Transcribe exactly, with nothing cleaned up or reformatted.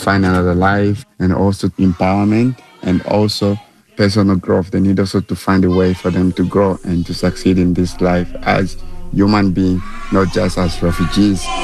find another life, and also empowerment, and also personal growth. They need also to find a way for them to grow and to succeed in this life as human being, not just as refugees.